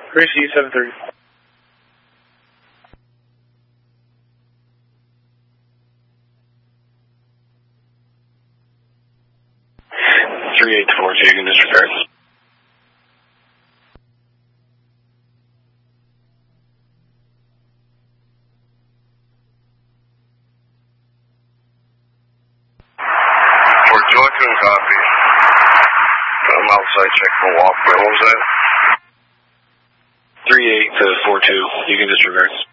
Gracie 730. You can disregard. For Joyton, copy. I'm outside, check for walkway. What was that? 38 to 42, you can disregard.